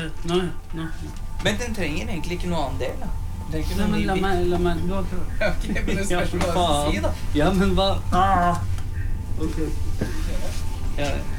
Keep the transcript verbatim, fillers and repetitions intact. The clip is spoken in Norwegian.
Nå, nå. Men den trenger egentlig ikke noe annen del, da. Den trenger ikke Nei, noe men ny la bil. meg, la meg, du har prøvd. Ja, ok, men det spørs hva du faen. sier, da. Ja, men hva? Ah. Ok. Ja,